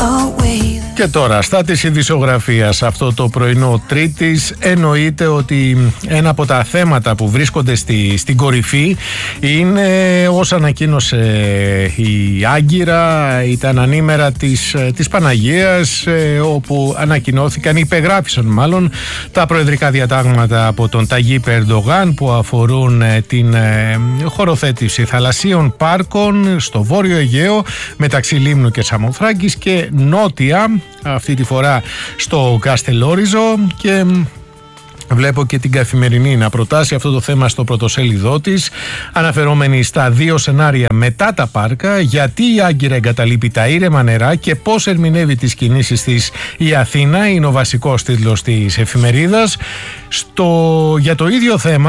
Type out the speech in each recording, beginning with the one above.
Και τώρα, στα της ειδησιογραφίας αυτό το πρωινό Τρίτης, εννοείται ότι ένα από τα θέματα που βρίσκονται στην κορυφή είναι, ως ανακοίνωσε η Άγκυρα, ήταν ανήμερα της Παναγίας, όπου ανακοινώθηκαν, υπεγράφησαν μάλλον, τα προεδρικά διατάγματα από τον Ταγίπ Ερντογάν που αφορούν την χωροθέτηση θαλασσίων πάρκων στο Βόρειο Αιγαίο μεταξύ Λίμνου και Σαμοθράκης και νότια, αυτή τη φορά στο Καστελόριζο, και βλέπω και την Καθημερινή να προτάσει αυτό το θέμα στο πρωτοσέλιδό της, αναφερόμενη στα δύο σενάρια μετά τα πάρκα, γιατί η Άγκυρα εγκαταλείπει τα ήρεμα νερά και πώς ερμηνεύει τις κινήσεις της η Αθήνα, είναι ο βασικός τίτλος της εφημερίδας. Για το ίδιο θέμα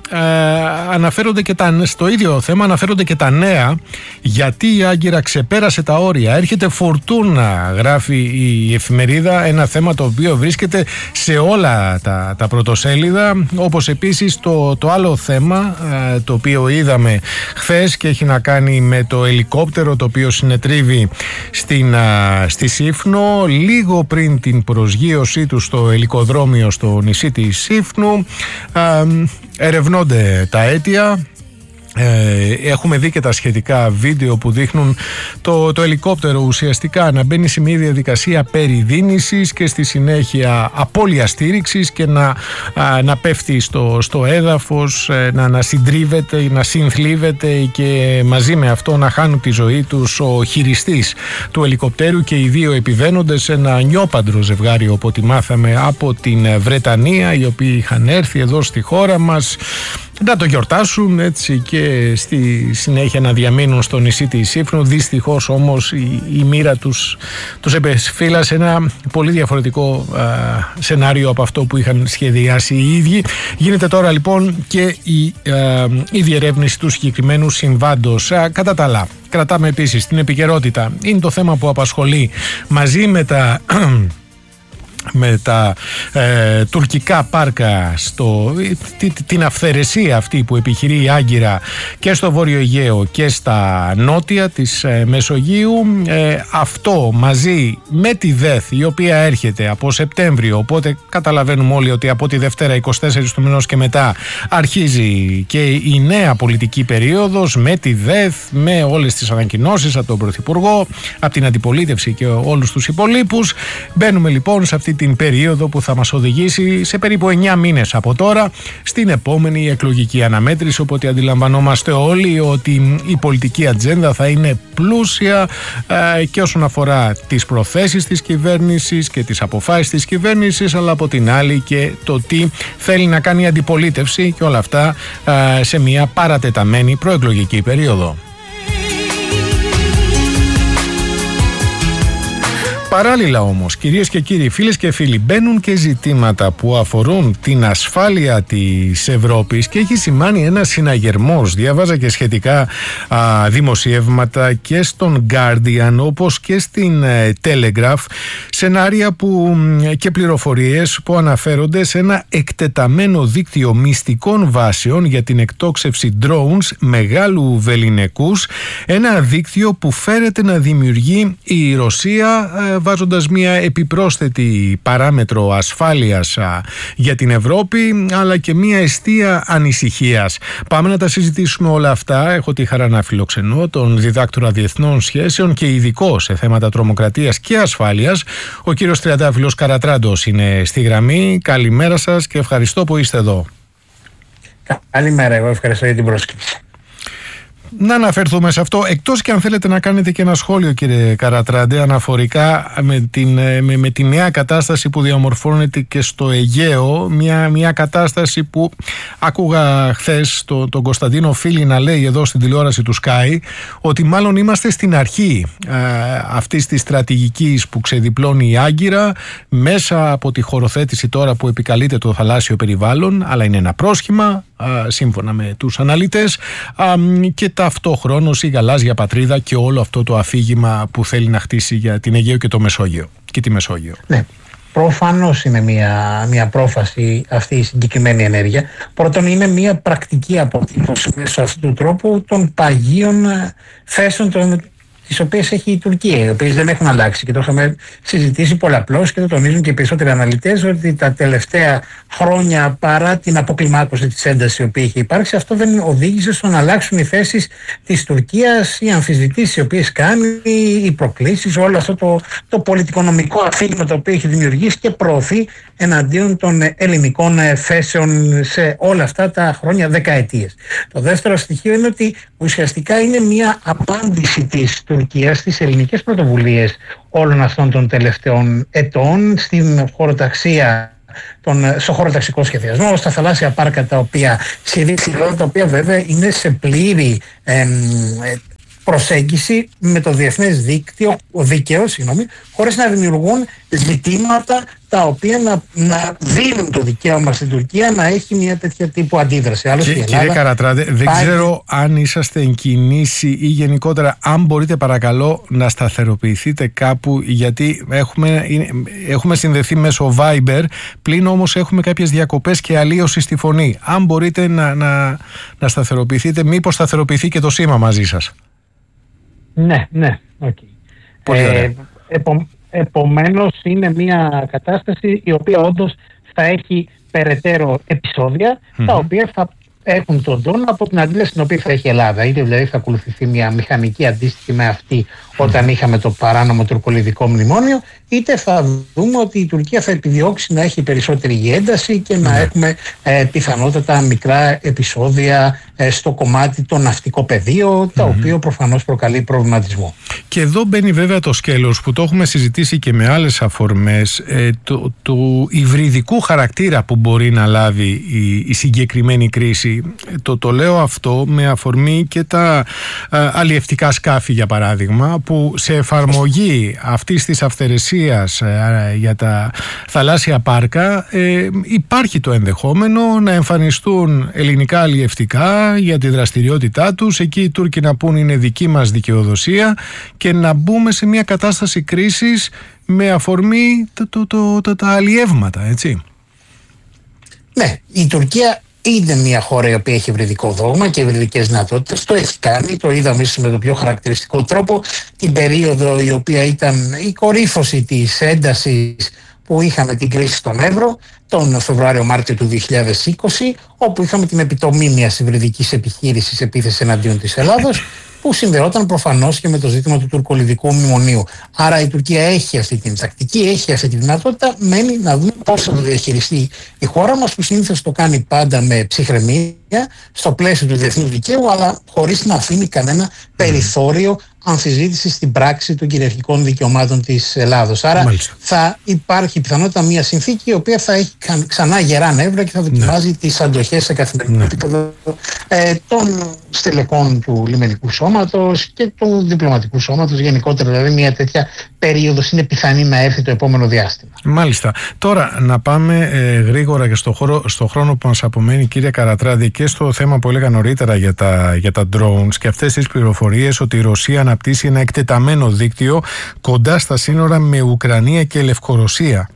αναφέρονται και τα νέα, γιατί η Άγκυρα ξεπέρασε τα όρια. Έρχεται φορτούνα, γράφει η εφημερίδα, ένα θέμα το οποίο βρίσκεται σε όλα τα πρωτοσέλιδα, όπως επίσης το άλλο θέμα το οποίο είδαμε χθες και έχει να κάνει με το ελικόπτερο το οποίο συνετρίβει στη Σύφνο λίγο πριν την προσγείωσή του στο ελικοδρόμιο στο νησί της Σύφνου. Ερευνώνται τα αίτια. Έχουμε δει και τα σχετικά βίντεο που δείχνουν το ελικόπτερο ουσιαστικά να μπαίνει σε μια διαδικασία περιδίνησης και στη συνέχεια απώλεια στήριξης και να πέφτει στο έδαφος, να συντρίβεται, να συνθλίβεται και μαζί με αυτό να χάνουν τη ζωή τους ο χειριστής του ελικοπτέρου και οι δύο επιβαίνοντες, ένα νιόπαντρο ζευγάρι από ό,τι μάθαμε από την Βρετανία, οι οποίοι είχαν έρθει εδώ στη χώρα μας να το γιορτάσουν, έτσι, και στη συνέχεια να διαμείνουν στο νησί της Σύφνου. Δυστυχώς όμως η μοίρα τους επεσφύλασε ένα πολύ διαφορετικό σενάριο από αυτό που είχαν σχεδιάσει οι ίδιοι. Γίνεται τώρα λοιπόν και η διερεύνηση του συγκεκριμένου συμβάντος. Κατά τα άλλα, κρατάμε επίσης την επικαιρότητα. Είναι το θέμα που απασχολεί μαζί με τα τουρκικά πάρκα, την αυθαιρεσία αυτή που επιχειρεί η Άγκυρα και στο Βόρειο Αιγαίο και στα νότια της Μεσογείου. Αυτό μαζί με τη ΔΕΘ, η οποία έρχεται από Σεπτέμβριο, οπότε καταλαβαίνουμε όλοι ότι από τη Δευτέρα 24 του μηνός και μετά αρχίζει και η νέα πολιτική περίοδος με τη ΔΕΘ, με όλες τις ανακοινώσεις από τον Πρωθυπουργό, από την αντιπολίτευση και όλους τους υπολείπους. Μπαίνουμε λοιπόν σε αυτή την περίοδο που θα μας οδηγήσει σε περίπου 9 μήνες από τώρα στην επόμενη εκλογική αναμέτρηση, οπότε αντιλαμβανόμαστε όλοι ότι η πολιτική ατζέντα θα είναι πλούσια και όσον αφορά τις προθέσεις της κυβέρνησης και τις αποφάσεις της κυβέρνησης, αλλά από την άλλη και το τι θέλει να κάνει η αντιπολίτευση, και όλα αυτά σε μια παρατεταμένη προεκλογική περίοδο. Παράλληλα όμως, κυρίες και κύριοι, φίλες και φίλοι, μπαίνουν και ζητήματα που αφορούν την ασφάλεια της Ευρώπης και έχει σημάνει ένα συναγερμός. Διάβαζα και σχετικά δημοσιεύματα και στον Guardian όπως και στην Telegraph, σενάρια και πληροφορίες που αναφέρονται σε ένα εκτεταμένο δίκτυο μυστικών βάσεων για την εκτόξευση drones μεγάλου βεληνικούς, ένα δίκτυο που φέρεται να δημιουργεί η Ρωσία, βάζοντας μια επιπρόσθετη παράμετρο ασφάλειας για την Ευρώπη, αλλά και μια εστία ανησυχίας. Πάμε να τα συζητήσουμε όλα αυτά. Έχω τη χαρά να φιλοξενώ τον διδάκτορα διεθνών σχέσεων και ειδικό σε θέματα τρομοκρατίας και ασφάλειας. Ο κύριος Τριαντάφυλλος Καρατράντος είναι στη γραμμή. Καλημέρα σας και ευχαριστώ που είστε εδώ. Καλημέρα, εγώ ευχαριστώ για την πρόσκληση. Να αναφερθούμε σε αυτό, εκτός και αν θέλετε να κάνετε και ένα σχόλιο, κύριε Καρατράντε, αναφορικά με τη νέα κατάσταση που διαμορφώνεται και στο Αιγαίο, μια κατάσταση που άκουγα χθες τον Κωνσταντίνο Φίλη να λέει εδώ στην τηλεόραση του Sky, ότι μάλλον είμαστε στην αρχή αυτής της στρατηγικής που ξεδιπλώνει η Άγκυρα μέσα από τη χωροθέτηση τώρα που επικαλείται το θαλάσσιο περιβάλλον, αλλά είναι ένα πρόσχημα σύμφωνα με τους αναλυτές, και ταυτόχρονος η γαλάζια πατρίδα και όλο αυτό το αφήγημα που θέλει να χτίσει για την Αιγαίο και το Μεσόγειο και τη Μεσόγειο. Ναι, προφανώς είναι μια πρόφαση αυτή η συγκεκριμένη ενέργεια. Πρώτον, είναι μια πρακτική αποτύπωση μέσω αυτού του τρόπου των παγίων θέσεων των τις οποίες έχει η Τουρκία, οι οποίες δεν έχουν αλλάξει και το είχαμε συζητήσει πολλαπλώς και το τονίζουν και οι περισσότεροι αναλυτές ότι τα τελευταία χρόνια, παρά την αποκλιμάκωση της έντασης η οποία είχε υπάρξει, αυτό δεν οδήγησε στο να αλλάξουν οι θέσεις της Τουρκίας, οι αμφισβητήσεις οι οποίες κάνει, οι προκλήσεις, όλο αυτό το πολιτικονομικό αφήγημα το οποίο έχει δημιουργήσει και προωθεί εναντίον των ελληνικών θέσεων σε όλα αυτά τα χρόνια, δεκαετίες. Το δεύτερο στοιχείο είναι ότι ουσιαστικά είναι μια απάντηση της Τουρκίας στις ελληνικές πρωτοβουλίες όλων αυτών των τελευταίων ετών στην χωροταξία, στο χωροταξικό σχεδιασμό, στα θαλάσσια πάρκα τα οποία τα οποία βέβαια είναι σε πλήρη προσέγγιση με το διεθνές δίκαιο, χωρίς να δημιουργούν ζητήματα τα οποία να δίνουν το δικαίωμα στην Τουρκία να έχει μια τέτοια τύπου αντίδραση. Κύριε Καρατράντε, δεν ξέρω αν είσαστε εν κινήσει ή γενικότερα αν μπορείτε παρακαλώ να σταθεροποιηθείτε κάπου, γιατί έχουμε συνδεθεί μέσω Viber, πλην όμως έχουμε κάποιες διακοπές και αλλίωση στη φωνή. Αν μπορείτε να σταθεροποιηθείτε, μήπως σταθεροποιηθεί και το σήμα μαζί σας. Ναι, okay. Πολύ ωραία. Επομένως είναι μια κατάσταση η οποία όντως θα έχει περαιτέρω επεισόδια τα οποία θα έχουν τον τόνο από την αντίληψη την οποία θα έχει η Ελλάδα. Είτε δηλαδή θα ακολουθηθεί μια μηχανική αντίστοιχη με αυτή όταν είχαμε το παράνομο τουρκολιδικό μνημόνιο, είτε θα δούμε ότι η Τουρκία θα επιδιώξει να έχει περισσότερη ένταση και να έχουμε πιθανότατα μικρά επεισόδια στο κομμάτι το ναυτικό πεδίο, το οποίο προφανώς προκαλεί προβληματισμό. Και εδώ μπαίνει βέβαια το σκέλος που το έχουμε συζητήσει και με άλλες αφορμές, του υβριδικού χαρακτήρα που μπορεί να λάβει η συγκεκριμένη κρίση. Το λέω αυτό με αφορμή και τα αλλιευτικά σκάφη, για παράδειγμα, που σε εφαρμογή αυτής της αυθαιρεσίας για τα θαλάσσια πάρκα υπάρχει το ενδεχόμενο να εμφανιστούν ελληνικά αλλιευτικά για τη δραστηριότητά τους, εκεί οι Τούρκοι να πούν είναι δική μας δικαιοδοσία και να μπούμε σε μια κατάσταση κρίσης με αφορμή τα αλλιεύματα, έτσι. Ναι, η Τουρκία είναι μια χώρα η οποία έχει υβριδικό δόγμα και υβριδικές δυνατότητες. Το έχει κάνει, το είδαμε με τον πιο χαρακτηριστικό τρόπο την περίοδο η οποία ήταν η κορύφωση της έντασης που είχαμε την κρίση στον Εύρο τον Φεβρουάριο-Μάρτιο του 2020, όπου είχαμε την επιτομή μιας υβριδικής επιχείρησης επίθεσης εναντίον της Ελλάδος, που συνδεόταν προφανώς και με το ζήτημα του τουρκολιδικού μνημονίου. Άρα η Τουρκία έχει αυτή την τακτική, έχει αυτή τη δυνατότητα, μένει να δούμε πώς θα το διαχειριστεί η χώρα μας, που συνήθως το κάνει πάντα με ψυχραιμία, στο πλαίσιο του διεθνούς δικαίου, αλλά χωρίς να αφήνει κανένα περιθώριο αμφισβήτηση στην πράξη των κυριαρχικών δικαιωμάτων της Ελλάδος. Άρα θα υπάρχει πιθανότητα μια συνθήκη η οποία θα έχει ξανά γερά νεύρα και θα δοκιμάζει τις αντοχές σε καθημερινό επίπεδο των στελεχών του λιμενικού σώματος και του διπλωματικού σώματος γενικότερα. Δηλαδή μια τέτοια περίοδος είναι πιθανή να έρθει το επόμενο διάστημα. Μάλιστα. Τώρα να πάμε γρήγορα και στο χρόνο που μας απομένει, κύριε Καρατράντη, και στο θέμα που έλεγα νωρίτερα για τα drones και αυτές τις πληροφορίες ότι η Ρωσία αναπτύσσει ένα εκτεταμένο δίκτυο κοντά στα σύνορα με Ουκρανία και Λευκορωσία.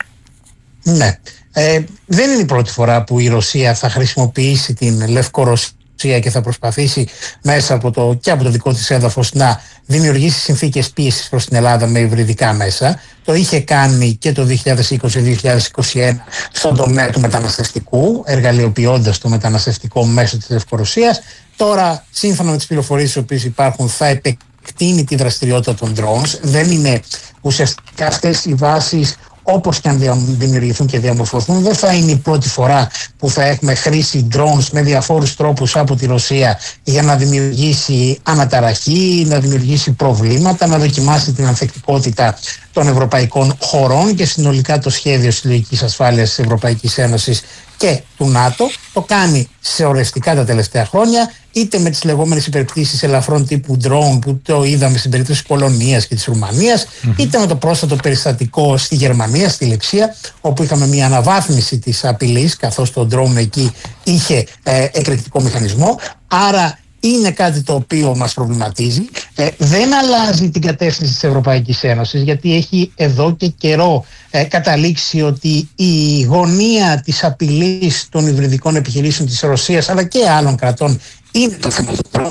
Ναι. Δεν είναι η πρώτη φορά που η Ρωσία θα χρησιμοποιήσει την Λευκορωσία και θα προσπαθήσει μέσα από το δικό της έδαφος να δημιουργήσει συνθήκες πίεσης προς την Ελλάδα με υβριδικά μέσα. Το είχε κάνει και το 2020-2021 στον τομέα του μεταναστευτικού, εργαλειοποιώντας το μεταναστευτικό μέσω της Λευκορωσίας. Τώρα, σύμφωνα με τις πληροφορίες οι οποίες υπάρχουν, θα επεκτείνει τη δραστηριότητα των drones. Δεν είναι ουσιαστικά αυτές οι βάσεις, όπως και αν δημιουργηθούν και διαμορφωθούν, δεν θα είναι η πρώτη φορά που θα έχουμε χρήση drones με διαφόρους τρόπους από τη Ρωσία για να δημιουργήσει αναταραχή, να δημιουργήσει προβλήματα, να δοκιμάσει την ανθεκτικότητα των ευρωπαϊκών χωρών και συνολικά το σχέδιο συλλογικής ασφάλειας της Ευρωπαϊκής Ένωσης και του ΝΑΤΟ. Το κάνει σεωρευτικά τα τελευταία χρόνια, είτε με τις λεγόμενες υπερπτήσεις ελαφρών τύπου drone που το είδαμε στην περίπτωση της Πολωνίας και της Ρουμανίας, είτε με το πρόσφατο περιστατικό στη Γερμανία, στη Λειψία, όπου είχαμε μια αναβάθμιση της απειλής, καθώς το drone εκεί είχε εκρηκτικό μηχανισμό. Άρα είναι κάτι το οποίο μας προβληματίζει. Δεν αλλάζει την κατεύθυνση της Ευρωπαϊκής Ένωσης, γιατί έχει εδώ και καιρό καταλήξει ότι η γωνία της απειλής των υβριδικών επιχειρήσεων της Ρωσίας αλλά και άλλων κρατών είναι το θέμα του drones.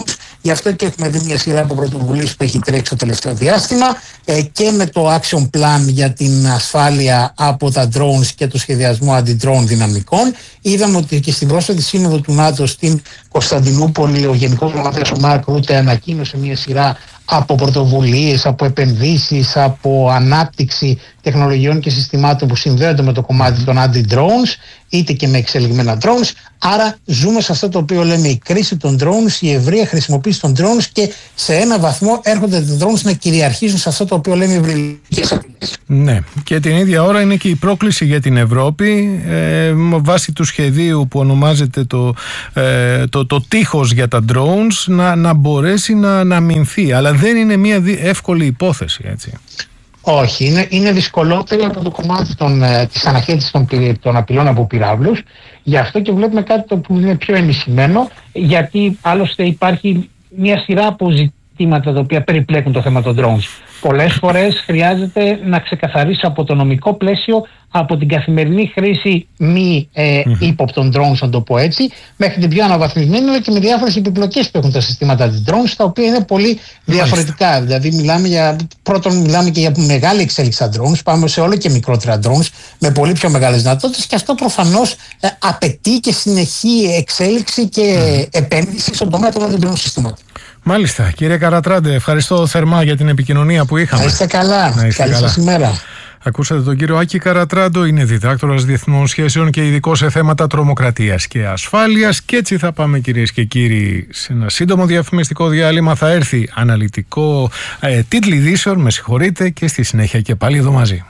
Γι' αυτό και έχουμε δει μια σειρά από πρωτοβουλίες που έχει τρέξει το τελευταίο διάστημα και με το action plan για την ασφάλεια από τα drones και το σχεδιασμό αντι-drone δυναμικών. Είδαμε ότι και στην πρόσφατη σύνοδο του ΝΑΤΟ στην Κωνσταντινούπολη ο Γενικός Γραμματέας ο Μάρκ Ρούτε ανακοίνωσε μια σειρά από πρωτοβουλίες, από επενδύσεις, από ανάπτυξη τεχνολογιών και συστημάτων που συνδέονται με το κομμάτι των anti-drones, είτε και με εξελιγμένα drones. Άρα ζούμε σε αυτό το οποίο λέμε η κρίση των drones, η ευρεία χρησιμοποίηση των drones, και σε ένα βαθμό έρχονται τα drones να κυριαρχήσουν σε αυτό το οποίο λέμε υβριδικές απειλές. Ναι, και την ίδια ώρα είναι και η πρόκληση για την Ευρώπη βάσει του σχεδίου που ονομάζεται το τείχος για τα drones να μπορέσει να αμυνθεί. Αλλά δεν είναι μια εύκολη υπόθεση, έτσι. Όχι, είναι δυσκολότερο από το κομμάτι της αναχέτησης των απειλών από πυράβλους. Γι' αυτό και βλέπουμε κάτι που είναι πιο ενισχυμένο, γιατί άλλωστε υπάρχει μια σειρά από ζητήματα τα οποία περιπλέκουν το θέμα των drones. Πολλές φορές χρειάζεται να ξεκαθαρίσει από το νομικό πλαίσιο, από την καθημερινή χρήση μη ύποπτων drones, να το πω έτσι, μέχρι την πιο αναβαθμισμένη, αλλά και με διάφορες επιπλοκές που έχουν τα συστήματα της drones, τα οποία είναι πολύ διαφορετικά. Δηλαδή μιλάμε και για μεγάλη εξέλιξη στα drones, πάμε σε όλο και μικρότερα drones, με πολύ πιο μεγάλες δυνατότητες, και αυτό προφανώς απαιτεί και συνεχή εξέλιξη και επένδυση στον τομέα των drone συστημάτων. Μάλιστα. Κύριε Καρατράντε, ευχαριστώ θερμά για την επικοινωνία που είχαμε. Να είστε καλά. Καλή σας ημέρα. Ακούσατε τον κύριο Άκη Καρατράντο, είναι διδάκτορας διεθνών σχέσεων και ειδικός σε θέματα τρομοκρατίας και ασφάλειας. Και έτσι θα πάμε, κυρίες και κύριοι, σε ένα σύντομο διαφημιστικό διάλειμμα. Θα έρθει αναλυτικό τίτλοι ειδήσεων, με συγχωρείτε, και στη συνέχεια και πάλι εδώ μαζί.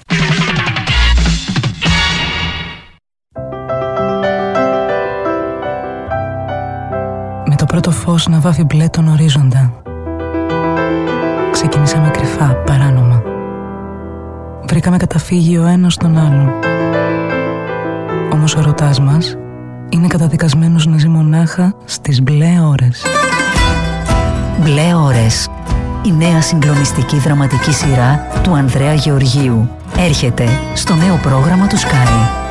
Με το πρώτο φως να βάφει μπλε τον ορίζοντα, ξεκινήσαμε κρυφά, παράνομα. Βρήκαμε καταφύγει ο ένας τον άλλον. Όμως ο ερωτάς μας είναι καταδικασμένος να ζει μονάχα στις μπλε ώρες. Μπλε ώρες. Η νέα συγκλονιστική δραματική σειρά του Ανδρέα Γεωργίου έρχεται στο νέο πρόγραμμα του Sky.